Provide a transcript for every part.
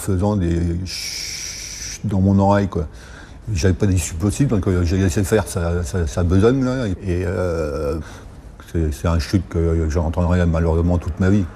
faisant des chut dans mon oreille, quoi. J'avais pas d'issue possible, donc j'ai laissé faire, ça besonne, là. Et c'est un chute que j'entendrai malheureusement toute ma vie.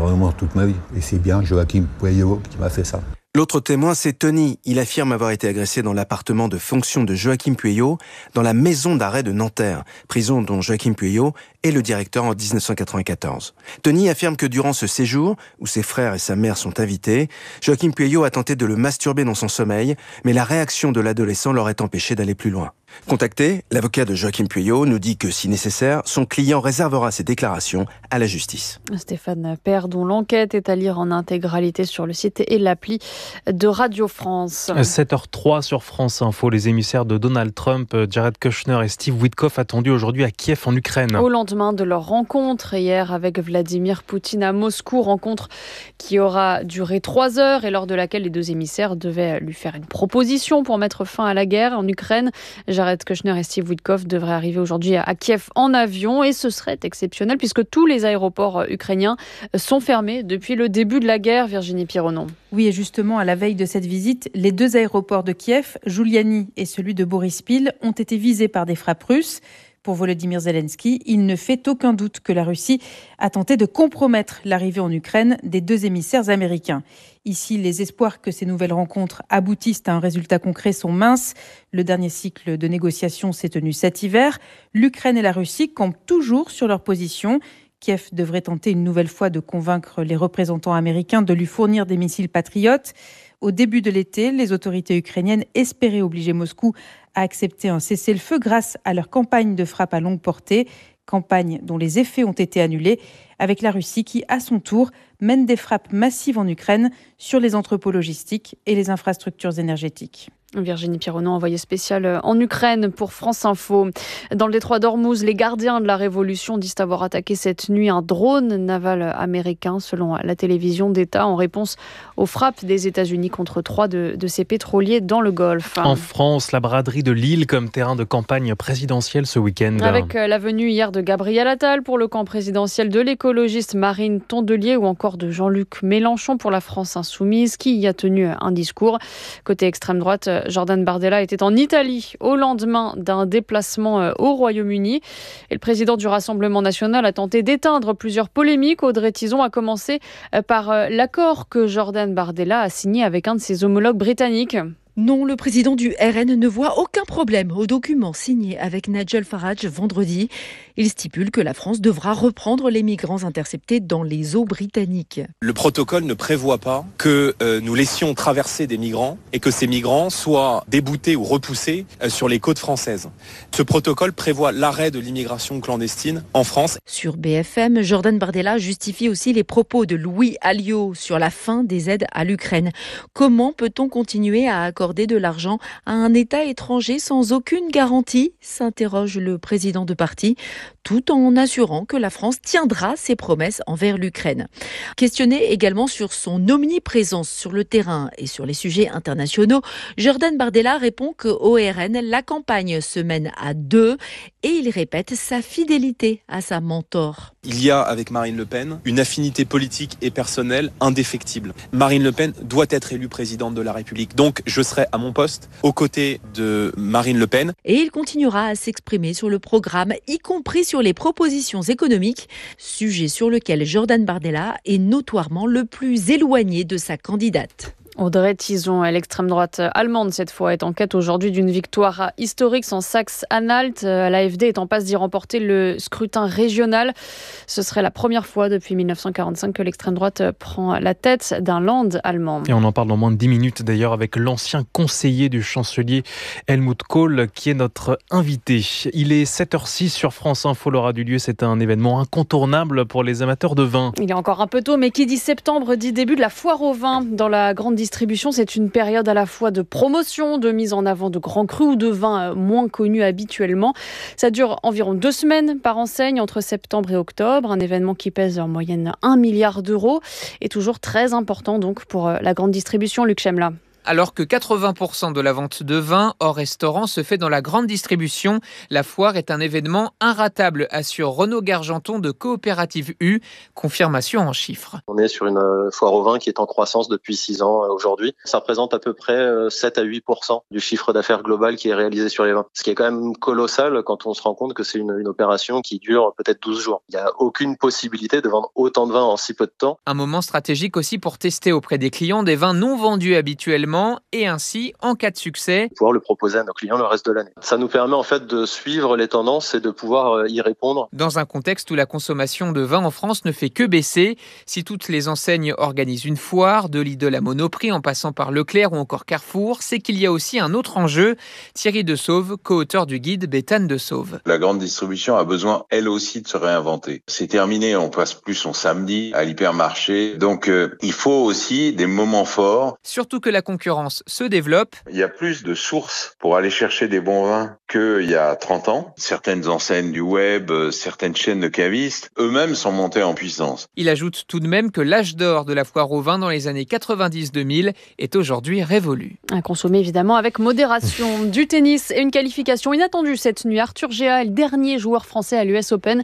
Et c'est bien Joachim Pueyo qui m'a fait ça. L'autre témoin, c'est Tony. Il affirme avoir été agressé dans l'appartement de fonction de Joachim Pueyo, dans la maison d'arrêt de Nanterre, prison dont Joachim Pueyo est le directeur en 1994. Tony affirme que durant ce séjour, où ses frères et sa mère sont invités, Joachim Pueyo a tenté de le masturber dans son sommeil, mais la réaction de l'adolescent l'aurait empêché d'aller plus loin. Contacté, l'avocat de Joachim Pueyo nous dit que, si nécessaire, son client réservera ses déclarations à la justice. Stéphane Père, dont l'enquête est à lire en intégralité sur le site et l'appli de Radio France. 7h03 sur France Info, les émissaires de Donald Trump, Jared Kushner et Steve Witkoff attendus aujourd'hui à Kiev en Ukraine. Au lendemain de leur rencontre hier avec Vladimir Poutine à Moscou, rencontre qui aura duré 3 heures et lors de laquelle les deux émissaires devaient lui faire une proposition pour mettre fin à la guerre en Ukraine. Jared Kushner et Steve Witkoff devraient arriver aujourd'hui à Kiev en avion et ce serait exceptionnel puisque tous les aéroports ukrainiens sont fermés depuis le début de la guerre. Virginie Pironon. Oui, et justement, à la veille de cette visite, les 2 aéroports de Kiev, Juliani et celui de Boryspil, ont été visés par des frappes russes. Pour Volodymyr Zelensky, il ne fait aucun doute que la Russie a tenté de compromettre l'arrivée en Ukraine des 2 émissaires américains. Ici, les espoirs que ces nouvelles rencontres aboutissent à un résultat concret sont minces. Le dernier cycle de négociations s'est tenu cet hiver. L'Ukraine et la Russie campent toujours sur leur position. Kiev devrait tenter une nouvelle fois de convaincre les représentants américains de lui fournir des missiles patriotes. Au début de l'été, les autorités ukrainiennes espéraient obliger Moscou à accepter un cessez-le-feu grâce à leur campagne de frappe à longue portée, campagne dont les effets ont été annulés, avec la Russie qui, à son tour, mène des frappes massives en Ukraine sur les entrepôts logistiques et les infrastructures énergétiques. Virginie Pironon, envoyée spéciale en Ukraine pour France Info. Dans le détroit d'Ormuz, les gardiens de la Révolution disent avoir attaqué cette nuit un drone naval américain, selon la télévision d'État, en réponse aux frappes des États-Unis contre 3 de ces pétroliers dans le Golfe. En France, la braderie de Lille comme terrain de campagne présidentielle ce week-end. Avec la venue hier de Gabriel Attal pour le camp présidentiel, de l'écologiste Marine Tondelier ou encore de Jean-Luc Mélenchon pour la France Insoumise, qui y a tenu un discours. Côté extrême droite, Jordan Bardella était en Italie au lendemain d'un déplacement au Royaume-Uni. Et le président du Rassemblement national a tenté d'éteindre plusieurs polémiques. Audrey Tizon a commencé par l'accord que Jordan Bardella a signé avec un de ses homologues britanniques. Non, le président du RN ne voit aucun problème au document signé avec Nigel Farage vendredi. Il stipule que la France devra reprendre les migrants interceptés dans les eaux britanniques. Le protocole ne prévoit pas que nous laissions traverser des migrants et que ces migrants soient déboutés ou repoussés sur les côtes françaises. Ce protocole prévoit l'arrêt de l'immigration clandestine en France. Sur BFM, Jordan Bardella justifie aussi les propos de Louis Alliot sur la fin des aides à l'Ukraine. Comment peut-on continuer à accorder de l'argent à un État étranger sans aucune garantie, s'interroge le président de parti, tout en assurant que la France tiendra ses promesses envers l'Ukraine. Questionné également sur son omniprésence sur le terrain et sur les sujets internationaux, Jordan Bardella répond qu'au RN, la campagne se mène à 2 et il répète sa fidélité à sa mentor. Il y a avec Marine Le Pen une affinité politique et personnelle indéfectible. Marine Le Pen doit être élue présidente de la République. Donc je serai à mon poste aux côtés de Marine Le Pen. Et il continuera à s'exprimer sur le programme, y compris sur les propositions économiques, sujet sur lequel Jordan Bardella est notoirement le plus éloigné de sa candidate. Audrey Tizon, l'extrême droite allemande cette fois, est en quête aujourd'hui d'une victoire historique sans Saxe-Anhalt. L'AfD est en passe d'y remporter le scrutin régional. Ce serait la première fois depuis 1945 que l'extrême droite prend la tête d'un Land allemand. Et on en parle dans moins de 10 minutes d'ailleurs avec l'ancien conseiller du chancelier Helmut Kohl qui est notre invité. Il est 7h06 sur France Info, l'aura du lieu. C'est un événement incontournable pour les amateurs de vin. Il est encore un peu tôt, mais qui dit septembre dit début de la foire au vin dans la grande distribution. C'est une période à la fois de promotion, de mise en avant de grands crus ou de vins moins connus habituellement. Ça dure environ 2 semaines par enseigne entre septembre et octobre. Un événement qui pèse en moyenne 1 milliard d'euros et toujours très important donc pour la grande distribution. Luc Chemla. alors que 80% de la vente de vin hors restaurant se fait dans la grande distribution. La foire est un événement inratable, assure Renaud Gargenton de Coopérative U. Confirmation en chiffres. On est sur une foire au vin qui est en croissance depuis 6 ans aujourd'hui. Ça représente à peu près 7 à 8% du chiffre d'affaires global qui est réalisé sur les vins. Ce qui est quand même colossal quand on se rend compte que c'est une opération qui dure peut-être 12 jours. Il n'y a aucune possibilité de vendre autant de vin en si peu de temps. Un moment stratégique aussi pour tester auprès des clients des vins non vendus habituellement et ainsi, en cas de succès, pouvoir le proposer à nos clients le reste de l'année. Ça nous permet en fait de suivre les tendances et de pouvoir y répondre. Dans un contexte où la consommation de vin en France ne fait que baisser, si toutes les enseignes organisent une foire, de Lidl à Monoprix en passant par Leclerc ou encore Carrefour, c'est qu'il y a aussi un autre enjeu. Thierry De Sauve, co-auteur du guide Béthane de Sauve. La grande distribution a besoin, elle aussi, de se réinventer. C'est terminé, on passe plus son samedi à l'hypermarché. Donc, il faut aussi des moments forts. Surtout que la concurrence se développe. Il y a plus de sources pour aller chercher des bons vins qu'il y a 30 ans. Certaines enseignes du web, certaines chaînes de cavistes, eux-mêmes sont montés en puissance. Il ajoute tout de même que l'âge d'or de la foire au vin dans les années 90-2000 est aujourd'hui révolu. À consommer évidemment avec modération. Du tennis et une qualification inattendue cette nuit. Arthur Gea est le dernier joueur français à l'US Open,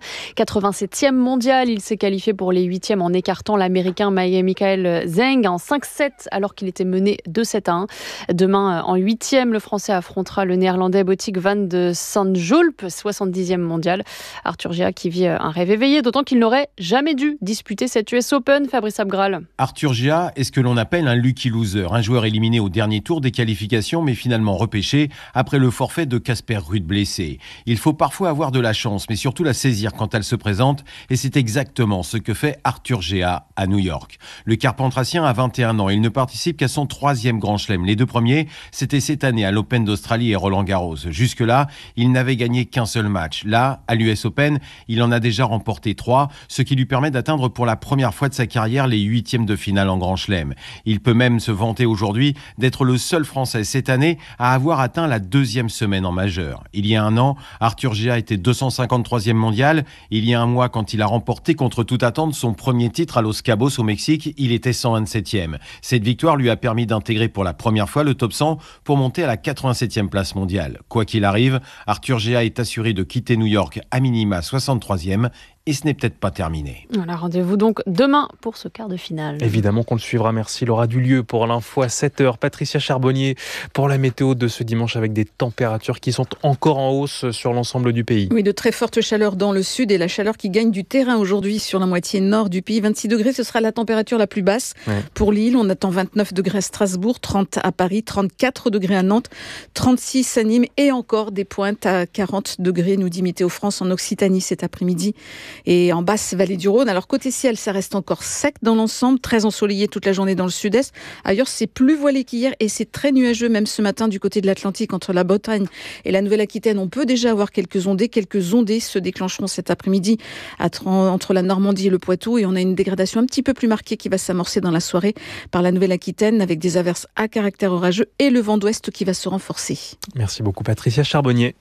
87e mondial. Il s'est qualifié pour les 8e en écartant l'américain Michael Zheng en 5-7 alors qu'il était mené 2-7-1. Demain en 8e, le français affrontera le néerlandais Botic van de Zandschulp, 70e mondial. Arthur Gea qui vit un rêve éveillé, d'autant qu'il n'aurait jamais dû disputer cette US Open. Fabrice Abgral. Arthur Gea est ce que l'on appelle un lucky loser, un joueur éliminé au dernier tour des qualifications mais finalement repêché après le forfait de Casper Ruud blessé. Il faut parfois avoir de la chance mais surtout la saisir quand elle se présente et c'est exactement ce que fait Arthur Gea à New York. Le Carpentrassien a 21 ans et il ne participe qu'à son 3e Grand Chelem. Les deux premiers, c'était cette année à l'Open d'Australie et Roland-Garros. Jusque-là, il n'avait gagné qu'un seul match. Là, à l'US Open, il en a déjà remporté 3, ce qui lui permet d'atteindre pour la première fois de sa carrière les 8e de finale en Grand Chelem. Il peut même se vanter aujourd'hui d'être le seul Français cette année à avoir atteint la 2e semaine en majeur. Il y a un an, Arthur Gea était 253e mondial. Il y a un mois, quand il a remporté contre toute attente son premier titre à Los Cabos au Mexique, il était 127e. Cette victoire lui a permis d'intégrer pour la première fois le top 100 pour monter à la 87e place mondiale. Quoi qu'il arrive, Arthur Gea est assuré de quitter New York à minima 63e. Et ce n'est peut-être pas terminé. Voilà, rendez-vous donc demain pour ce quart de finale. Évidemment qu'on le suivra. Merci Laura Dulieu pour l'info à 7h. Patricia Charbonnier pour la météo de ce dimanche avec des températures qui sont encore en hausse sur l'ensemble du pays. Oui, de très fortes chaleurs dans le sud et la chaleur qui gagne du terrain aujourd'hui sur la moitié nord du pays. 26 degrés, ce sera la température la plus basse pour Lille. On attend 29 degrés à Strasbourg, 30 à Paris, 34 degrés à Nantes, 36 à Nîmes et encore des pointes à 40 degrés, nous dit Météo France en Occitanie cet après-midi. Et en basse vallée du Rhône. Alors côté ciel, ça reste encore sec dans l'ensemble, très ensoleillé toute la journée dans le sud-est. Ailleurs, c'est plus voilé qu'hier et c'est très nuageux même ce matin du côté de l'Atlantique entre la Bretagne et la Nouvelle-Aquitaine. On peut déjà avoir quelques ondées. Quelques ondées se déclencheront cet après-midi entre la Normandie et le Poitou et on a une dégradation un petit peu plus marquée qui va s'amorcer dans la soirée par la Nouvelle-Aquitaine avec des averses à caractère orageux et le vent d'ouest qui va se renforcer. Merci beaucoup Patricia Charbonnier.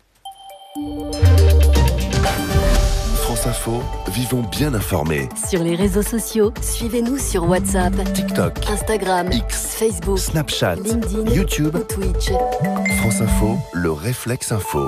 France Info, vivons bien informés. Sur les réseaux sociaux, suivez-nous sur WhatsApp, TikTok, Instagram, X, Facebook, Snapchat, LinkedIn, YouTube, ou Twitch. France Info, le réflexe info.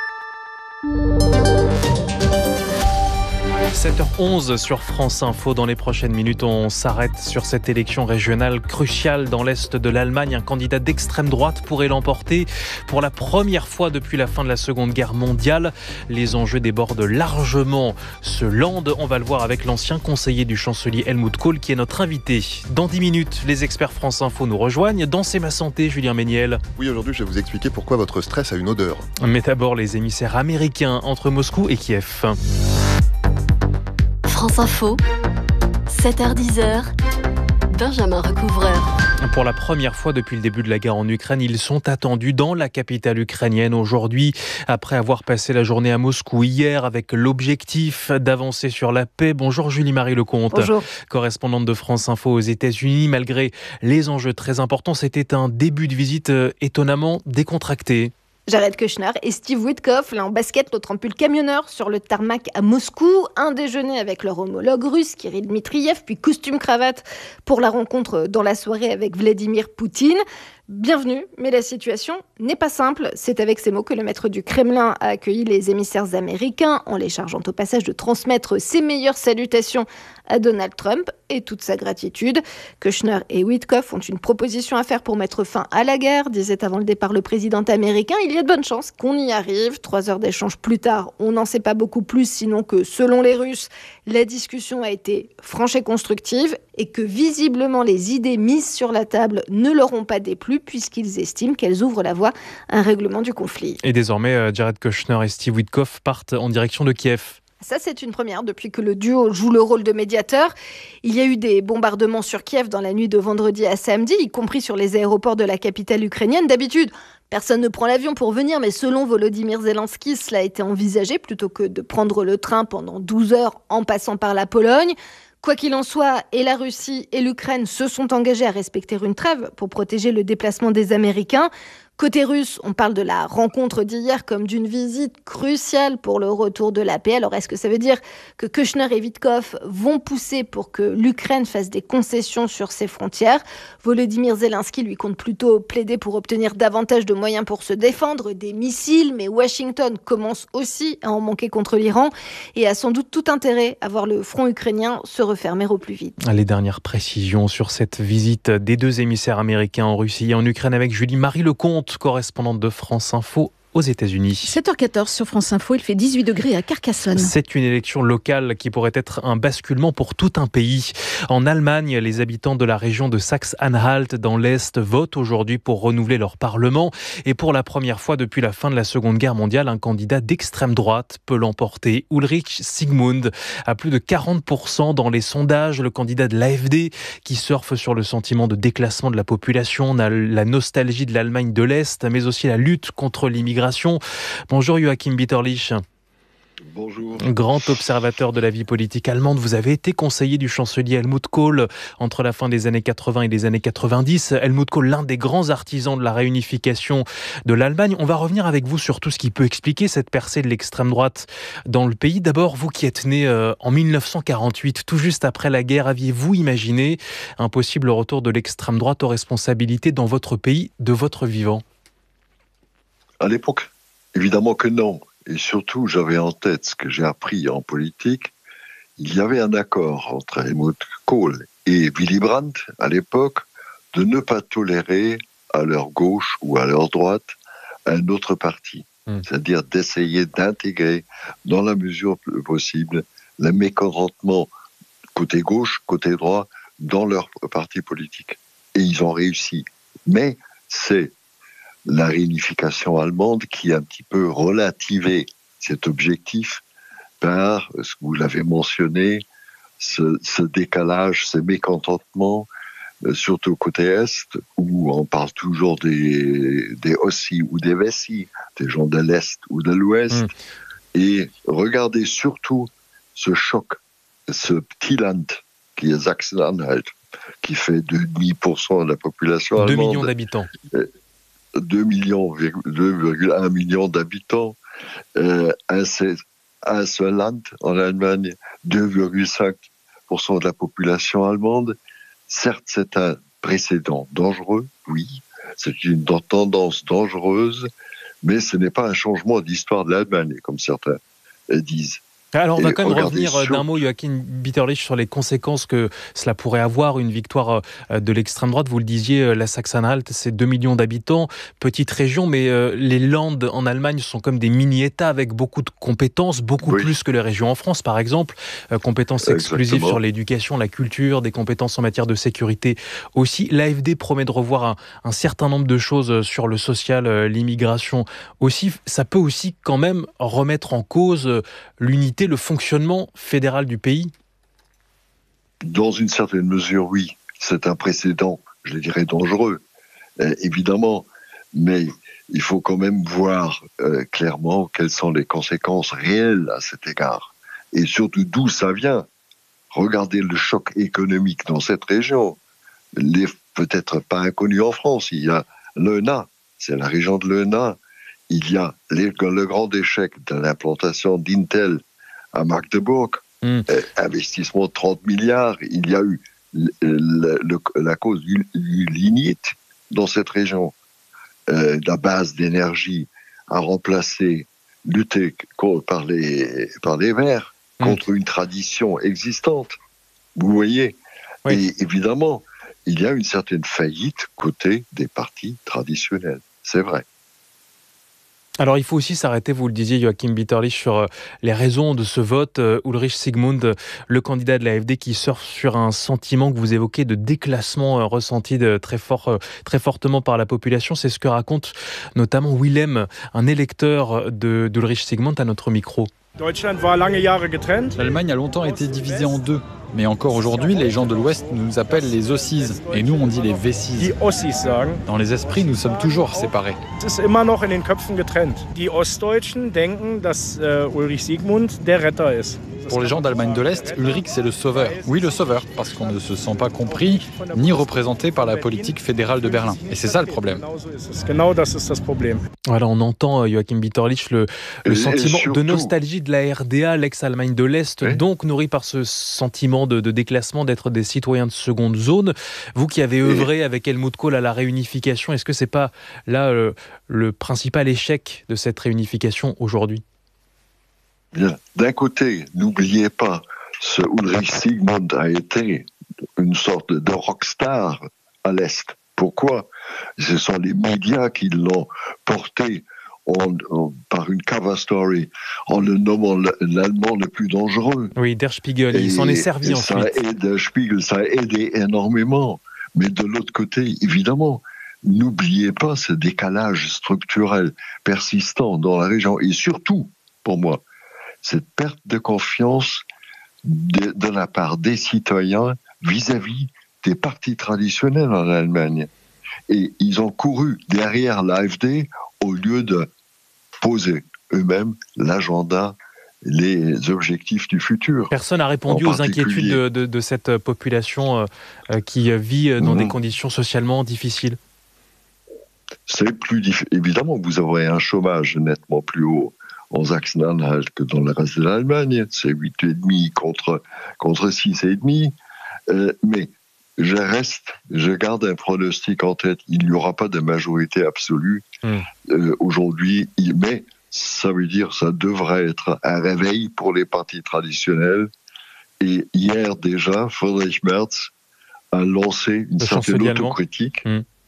7h11 sur France Info. Dans les prochaines minutes, on s'arrête sur cette élection régionale cruciale dans l'Est de l'Allemagne. Un candidat d'extrême droite pourrait l'emporter pour la première fois depuis la fin de la Seconde Guerre mondiale. Les enjeux débordent largement ce land. On va le voir avec l'ancien conseiller du chancelier Helmut Kohl qui est notre invité. Dans 10 minutes, les experts France Info nous rejoignent. Dans C'est ma santé, Julien Méniel. Oui, aujourd'hui, je vais vous expliquer pourquoi votre stress a une odeur. Mais d'abord, les émissaires américains entre Moscou et Kiev. France Info, 7h-10h, Benjamin Recouvreur. Pour la première fois depuis le début de la guerre en Ukraine, ils sont attendus dans la capitale ukrainienne aujourd'hui, après avoir passé la journée à Moscou hier avec l'objectif d'avancer sur la paix. Bonjour Julie-Marie Lecomte, Bonjour. Correspondante de France Info aux États-Unis. Malgré les enjeux très importants, c'était un début de visite étonnamment décontracté. Jared Kushner et Steve Witkoff, l'un en basket, l'autre en pull camionneur, sur le tarmac à Moscou. Un déjeuner avec leur homologue russe, Kirill Dmitriev, puis costume-cravate pour la rencontre dans la soirée avec Vladimir Poutine. Bienvenue, mais la situation n'est pas simple. C'est avec ces mots que le maître du Kremlin a accueilli les émissaires américains, en les chargeant au passage de transmettre ses meilleures salutations à Donald Trump et toute sa gratitude. Kushner et Witkoff ont une proposition à faire pour mettre fin à la guerre, disait avant le départ le président américain. Il y a de bonnes chances qu'on y arrive. 3 heures d'échange plus tard, on n'en sait pas beaucoup plus, sinon que selon les Russes, la discussion a été franche et constructive et que visiblement les idées mises sur la table ne leur ont pas déplu puisqu'ils estiment qu'elles ouvrent la voie à un règlement du conflit. Et désormais, Jared Kushner et Steve Witkoff partent en direction de Kiev. Ça, c'est une première depuis que le duo joue le rôle de médiateur. Il y a eu des bombardements sur Kiev dans la nuit de vendredi à samedi, y compris sur les aéroports de la capitale ukrainienne. D'habitude, personne ne prend l'avion pour venir, mais selon Volodymyr Zelensky, cela a été envisagé plutôt que de prendre le train pendant 12 heures en passant par la Pologne. Quoi qu'il en soit, et la Russie et l'Ukraine se sont engagés à respecter une trêve pour protéger le déplacement des Américains. Côté russe, on parle de la rencontre d'hier comme d'une visite cruciale pour le retour de la paix. Alors est-ce que ça veut dire que Kushner et Witkoff vont pousser pour que l'Ukraine fasse des concessions sur ses frontières ? Volodymyr Zelensky, lui, compte plutôt plaider pour obtenir davantage de moyens pour se défendre, des missiles, mais Washington commence aussi à en manquer contre l'Iran et a sans doute tout intérêt à voir le front ukrainien se refermer au plus vite. Les dernières précisions sur cette visite des 2 émissaires américains en Russie et en Ukraine avec Julie-Marie Lecomte, correspondante de France Info aux États-Unis. 7h14 sur France Info, il fait 18 degrés à Carcassonne. C'est une élection locale qui pourrait être un basculement pour tout un pays. En Allemagne, les habitants de la région de Saxe-Anhalt dans l'Est votent aujourd'hui pour renouveler leur parlement. Et pour la première fois depuis la fin de la Seconde Guerre mondiale, un candidat d'extrême droite peut l'emporter. Ulrich Sigmund a plus de 40% dans les sondages. Le candidat de l'AfD qui surfe sur le sentiment de déclassement de la population. On a la nostalgie de l'Allemagne de l'Est, mais aussi la lutte contre l'immigration. Bonjour Joachim Bitterlich. Bonjour. Grand observateur de la vie politique allemande, vous avez été conseiller du chancelier Helmut Kohl entre la fin des années 80 et les années 90. Helmut Kohl, l'un des grands artisans de la réunification de l'Allemagne. On va revenir avec vous sur tout ce qui peut expliquer cette percée de l'extrême droite dans le pays. D'abord, vous qui êtes né en 1948, tout juste après la guerre, aviez-vous imaginé un possible retour de l'extrême droite aux responsabilités dans votre pays de votre vivant ? À l'époque, évidemment que non. Et surtout, j'avais en tête ce que j'ai appris en politique. Il y avait un accord entre Helmut Kohl et Willy Brandt, à l'époque, de ne pas tolérer à leur gauche ou à leur droite un autre parti. C'est-à-dire d'essayer d'intégrer, dans la mesure possible, le mécontentement côté gauche, côté droit, dans leur parti politique. Et ils ont réussi. Mais c'est la réunification allemande qui a un petit peu relativé cet objectif par, ce que vous l'avez mentionné, ce décalage, ce mécontentement, surtout côté Est, où on parle toujours des Ossi ou des Wessi, des gens de l'Est ou de l'Ouest. Et regardez surtout ce choc, ce petit land qui est Sachsen-Anhalt, qui fait 2,5% de la population allemande. 2 millions d'habitants. 2,1 millions d'habitants, un seul land en Allemagne, 2,5% de la population allemande. Certes, c'est un précédent dangereux, oui, c'est une tendance dangereuse, mais ce n'est pas un changement d'histoire de l'Allemagne, comme certains disent. Alors on va quand même revenir d'un mot, Joachim Bitterlich, sur les conséquences que cela pourrait avoir, une victoire de l'extrême droite. Vous le disiez, la Saxe-Anhalt, c'est 2 millions d'habitants, petite région, mais les Landes en Allemagne sont comme des mini-États avec beaucoup de compétences, beaucoup plus que les régions en France, par exemple. Compétences exclusives sur l'éducation, la culture, des compétences en matière de sécurité aussi. L'AfD promet de revoir un certain nombre de choses sur le social, l'immigration aussi. Ça peut aussi quand même remettre en cause l'unité, le fonctionnement fédéral du pays ? Dans une certaine mesure, oui. C'est un précédent, je dirais, dangereux, évidemment. Mais il faut quand même voir clairement quelles sont les conséquences réelles à cet égard. Et surtout, d'où ça vient. Regardez le choc économique dans cette région. Peut-être pas inconnu en France. Il y a l'ENA, c'est la région de l'ENA. il y a le grand échec de l'implantation d'Intel à Magdebourg, investissement de 30 milliards, il y a eu la cause du lignite dans cette région, la base d'énergie à remplacer, lutter par les Verts contre une tradition existante. Vous voyez, et évidemment, il y a une certaine faillite côté des partis traditionnels, c'est vrai. Alors il faut aussi s'arrêter, vous le disiez Joachim Bitterlich, sur les raisons de ce vote. Ulrich Siegmund, le candidat de l'AfD, qui surfe sur un sentiment que vous évoquez de déclassement ressenti très fortement par la population. C'est ce que raconte notamment Willem, un électeur d'Ulrich Siegmund à notre micro. L'Allemagne a longtemps été divisée en deux. Mais encore aujourd'hui, les gens de l'Ouest nous appellent les Ossis, et nous on dit les Wessis. Dans les esprits, nous sommes toujours séparés. Pour les gens d'Allemagne de l'Est, Ulrich c'est le sauveur. Oui, le sauveur, parce qu'on ne se sent pas compris ni représenté par la politique fédérale de Berlin. Et c'est ça le problème. Voilà, on entend Joachim Bitterlich le sentiment de nostalgie de la RDA, l'ex-Allemagne de l'Est, donc nourri par ce sentiment de déclassement, d'être des citoyens de seconde zone. Vous qui avez œuvré avec Helmut Kohl à la réunification, est-ce que c'est pas là le principal échec de cette réunification aujourd'hui ? Bien. D'un côté, n'oubliez pas, ce Ulrich Siegmund a été une sorte de rockstar à l'Est. Pourquoi ? Ce sont les médias qui l'ont porté par une cover story en le nommant l'Allemand le plus dangereux. Oui, Der Spiegel, il s'en est servi ensuite. Der Spiegel, ça a aidé énormément. Mais de l'autre côté, évidemment, n'oubliez pas ce décalage structurel persistant dans la région. Et surtout, pour moi, cette perte de confiance de la part des citoyens vis-à-vis des partis traditionnels en Allemagne. Et ils ont couru derrière l'AfD au lieu de poser eux-mêmes l'agenda, les objectifs du futur. Personne n'a répondu aux inquiétudes de cette population qui vit dans des conditions socialement difficiles. C'est plus difficile. Évidemment, vous aurez un chômage nettement plus haut en Sachsen-Anhalt que dans le reste de l'Allemagne. C'est 8,5 contre 6,5. Mais je garde un pronostic en tête. Il n'y aura pas de majorité absolue aujourd'hui, mais ça veut dire ça devrait être un réveil pour les partis traditionnels. Et hier déjà, Friedrich Merz a lancé une certaine autocritique.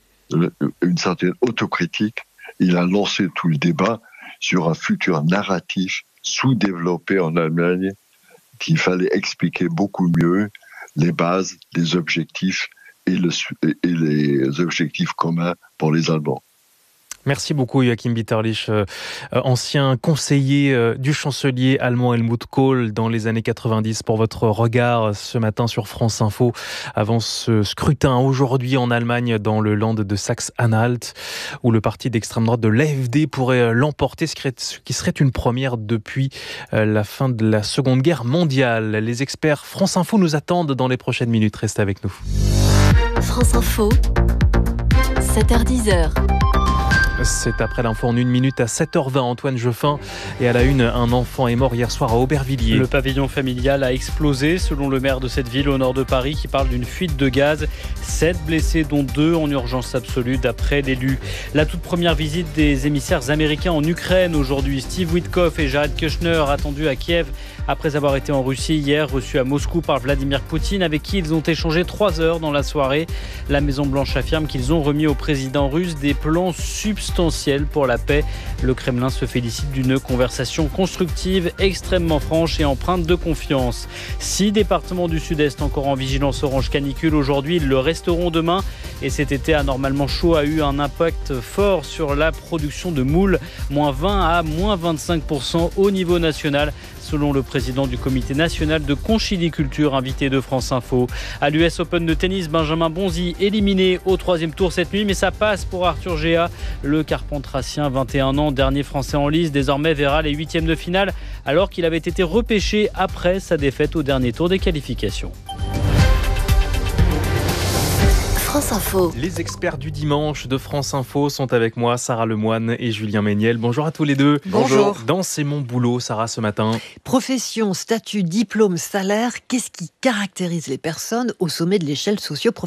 Il a lancé tout le débat sur un futur narratif sous-développé en Allemagne, qu'il fallait expliquer beaucoup mieux les bases, les objectifs et les objectifs communs pour les Allemands. Merci beaucoup Joachim Bitterlich, ancien conseiller du chancelier allemand Helmut Kohl dans les années 90, pour votre regard ce matin sur France Info avant ce scrutin aujourd'hui en Allemagne dans le Land de Saxe-Anhalt où le parti d'extrême droite de l'AfD pourrait l'emporter, ce qui serait une première depuis la fin de la Seconde Guerre mondiale. Les experts France Info nous attendent dans les prochaines minutes. Restez avec nous. France Info, 7h10. C'est après l'info en 1 minute à 7h20. Antoine Jeffin, et à la une, un enfant est mort hier soir à Aubervilliers. Le pavillon familial a explosé selon le maire de cette ville au nord de Paris qui parle d'une fuite de gaz. 7 blessés dont 2 en urgence absolue d'après l'élu. La toute première visite des émissaires américains en Ukraine aujourd'hui. Steve Witkoff et Jared Kushner attendus à Kiev après avoir été en Russie hier, reçus à Moscou par Vladimir Poutine avec qui ils ont échangé 3 heures dans la soirée. La Maison-Blanche affirme qu'ils ont remis au président russe des plans substantiels pour la paix. Le Kremlin se félicite d'une conversation constructive, extrêmement franche et empreinte de confiance. 6 départements du Sud-Est encore en vigilance orange canicule aujourd'hui, ils le resteront demain. Et cet été anormalement chaud a eu un impact fort sur la production de moules, moins 20 à moins 25% au niveau national, selon le président du comité national de conchiliculture invité de France Info. À l'US Open de tennis, Benjamin Bonzi éliminé au 3e tour cette nuit, mais ça passe pour Arthur Géa. Le Carpentrassien, 21 ans, dernier français en lice, désormais verra les 8e de finale alors qu'il avait été repêché après sa défaite au dernier tour des qualifications. France Info. Les experts du dimanche de France Info sont avec moi, Sarah Lemoine et Julien Méniel. Bonjour à tous les deux. Bonjour. Dans C'est mon boulot, Sarah, ce matin. Profession, statut, diplôme, salaire, qu'est-ce qui caractérise les personnes au sommet de l'échelle socio-professionnelle ?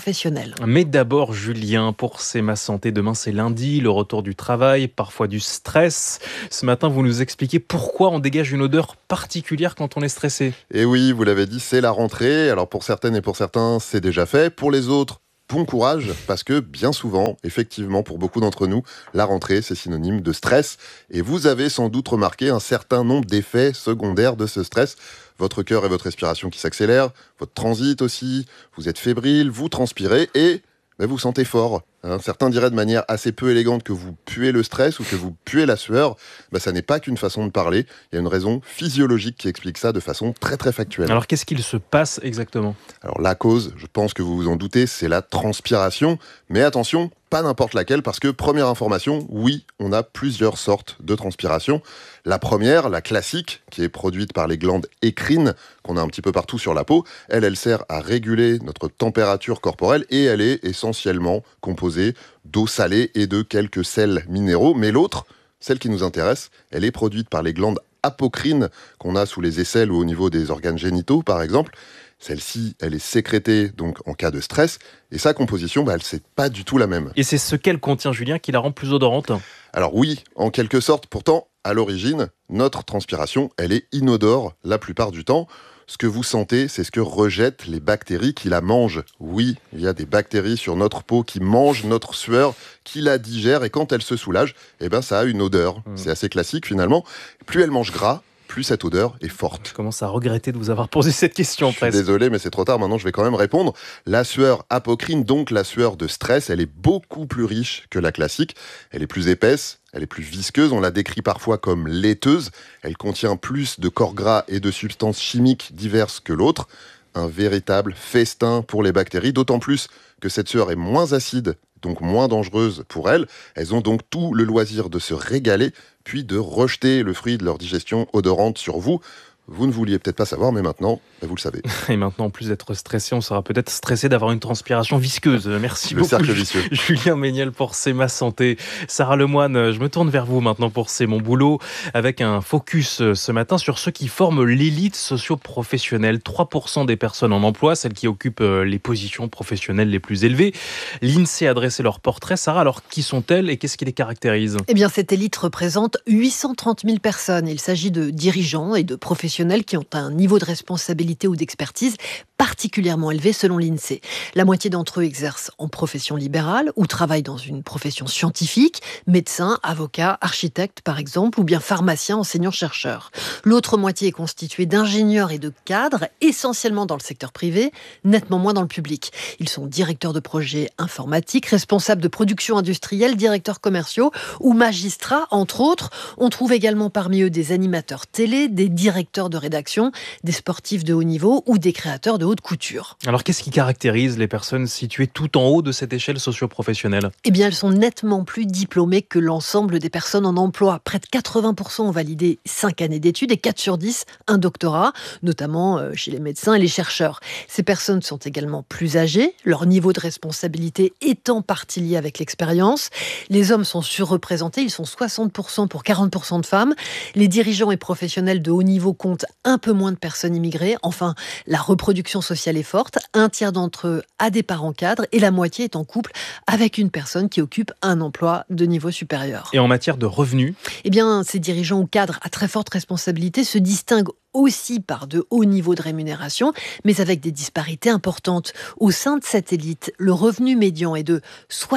Mais d'abord, Julien, pour C'est ma santé, demain c'est lundi, le retour du travail, parfois du stress. Ce matin, vous nous expliquez pourquoi on dégage une odeur particulière quand on est stressé. Et oui, vous l'avez dit, c'est la rentrée. Alors pour certaines et pour certains, c'est déjà fait. Pour les autres, bon courage, parce que bien souvent, effectivement, pour beaucoup d'entre nous, la rentrée, c'est synonyme de stress. Et vous avez sans doute remarqué un certain nombre d'effets secondaires de ce stress. Votre cœur et votre respiration qui s'accélèrent, votre transit aussi, vous êtes fébrile, vous transpirez et vous sentez fort. Certains diraient de manière assez peu élégante que vous puez le stress ou que vous puez la sueur. Ça n'est pas qu'une façon de parler. Il y a une raison physiologique qui explique ça de façon très très factuelle. Alors qu'est-ce qu'il se passe exactement ? Alors la cause, je pense que vous vous en doutez, c'est la transpiration. Mais attention, pas n'importe laquelle, parce que première information, oui, on a plusieurs sortes de transpiration. La première, la classique, qui est produite par les glandes écrines, qu'on a un petit peu partout sur la peau, elle sert à réguler notre température corporelle et elle est essentiellement composée d'eau salée et de quelques sels minéraux. Mais l'autre, celle qui nous intéresse, elle est produite par les glandes apocrines qu'on a sous les aisselles ou au niveau des organes génitaux, par exemple. Celle-ci, elle est sécrétée donc en cas de stress et sa composition, c'est pas du tout la même. Et c'est ce qu'elle contient, Julien, qui la rend plus odorante ? Alors oui, en quelque sorte. Pourtant, à l'origine, notre transpiration, elle est inodore la plupart du temps. Ce que vous sentez, c'est ce que rejettent les bactéries qui la mangent. Oui, il y a des bactéries sur notre peau qui mangent notre sueur, qui la digèrent, et quand elles se soulagent, ça a une odeur. C'est assez classique finalement. Plus elles mangent gras, plus cette odeur est forte. Je commence à regretter de vous avoir posé cette question. Je suis désolé, mais c'est trop tard. Maintenant, je vais quand même répondre. La sueur apocrine, donc la sueur de stress, elle est beaucoup plus riche que la classique. Elle est plus épaisse, elle est plus visqueuse. On la décrit parfois comme laiteuse. Elle contient plus de corps gras et de substances chimiques diverses que l'autre. Un véritable festin pour les bactéries, d'autant plus que cette sueur est moins acide, donc moins dangereuse pour elles. Elles ont donc tout le loisir de se régaler, puis de rejeter le fruit de leur digestion odorante sur vous. Vous ne vouliez peut-être pas savoir, mais maintenant, vous le savez. Et maintenant, en plus d'être stressé, on sera peut-être stressé d'avoir une transpiration visqueuse. Merci beaucoup, cercle vicieux. Julien Méniel, pour C'est ma santé. Sarah Lemoine, je me tourne vers vous maintenant pour C'est mon boulot, avec un focus ce matin sur ceux qui forment l'élite socio-professionnelle. 3% des personnes en emploi, celles qui occupent les positions professionnelles les plus élevées. L'INSEE a dressé leur portrait. Sarah, alors qui sont-elles et qu'est-ce qui les caractérise ? Eh bien, cette élite représente 830 000 personnes. Il s'agit de dirigeants et de professionnels qui ont un niveau de responsabilité ou d'expertise particulièrement élevé selon l'INSEE. La moitié d'entre eux exercent en profession libérale ou travaillent dans une profession scientifique, médecin, avocat, architecte par exemple, ou bien pharmacien, enseignant, chercheur. L'autre moitié est constituée d'ingénieurs et de cadres, essentiellement dans le secteur privé, nettement moins dans le public. Ils sont directeurs de projets informatiques, responsables de production industrielle, directeurs commerciaux ou magistrats, entre autres. On trouve également parmi eux des animateurs télé, des directeurs de rédaction, des sportifs de haut niveau ou des créateurs de haute couture. Alors qu'est-ce qui caractérise les personnes situées tout en haut de cette échelle socio-professionnelle ? Eh bien, elles sont nettement plus diplômées que l'ensemble des personnes en emploi. Près de 80% ont validé 5 années d'études et 4 sur 10 un doctorat, notamment chez les médecins et les chercheurs. Ces personnes sont également plus âgées, leur niveau de responsabilité étant partie lié avec l'expérience. Les hommes sont surreprésentés, ils sont 60% pour 40% de femmes. Les dirigeants et professionnels de haut niveau comptent un peu moins de personnes immigrées. Enfin, la reproduction sociale est forte. Un tiers d'entre eux a des parents cadres et la moitié est en couple avec une personne qui occupe un emploi de niveau supérieur. Et en matière de revenus ? Eh bien, ces dirigeants ou cadres à très forte responsabilité se distinguent aussi par de hauts niveaux de rémunération, mais avec des disparités importantes. Au sein de cette élite, le revenu médian est de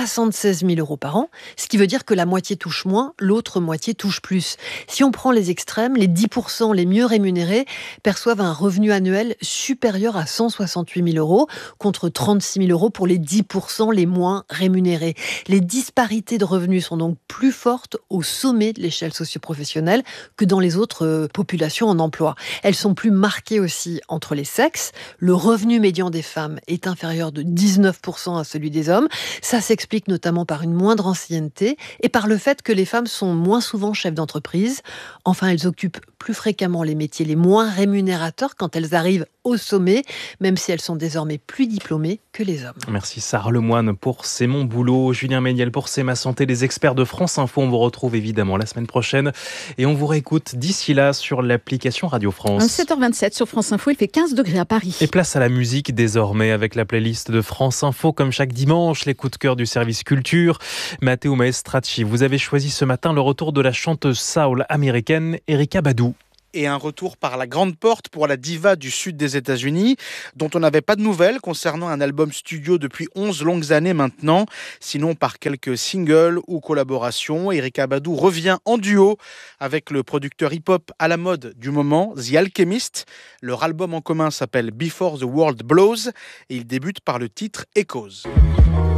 76 000 € par an, ce qui veut dire que la moitié touche moins, l'autre moitié touche plus. Si on prend les extrêmes, les 10% les mieux rémunérés perçoivent un revenu annuel supérieur à 168 000 €, contre 36 000 € pour les 10% les moins rémunérés. Les disparités de revenus sont donc plus fortes au sommet de l'échelle socio-professionnelle que dans les autres populations en emploi. Elles sont plus marquées aussi entre les sexes. Le revenu médian des femmes est inférieur de 19% à celui des hommes. Ça s'explique notamment par une moindre ancienneté et par le fait que les femmes sont moins souvent chefs d'entreprise. Enfin, elles occupent plus fréquemment les métiers les moins rémunérateurs quand elles arrivent au sommet, même si elles sont désormais plus diplômées que les hommes. Merci Sarah Lemoine pour C'est mon boulot, Julien Méniel pour C'est ma santé, les experts de France Info. On vous retrouve évidemment la semaine prochaine et on vous réécoute d'ici là sur l'application Radio France. 7h27 sur France Info, il fait 15 degrés à Paris. Et place à la musique désormais avec la playlist de France Info comme chaque dimanche, les coups de cœur du service culture. Matteo Maestracci, vous avez choisi ce matin le retour de la chanteuse soul américaine Erykah Badu. Et un retour par la grande porte pour la diva du sud des États-Unis, dont on n'avait pas de nouvelles concernant un album studio depuis 11 longues années maintenant. Sinon, par quelques singles ou collaborations, Erykah Badu revient en duo avec le producteur hip-hop à la mode du moment, The Alchemist. Leur album en commun s'appelle Before the World Blows et il débute par le titre Echoes.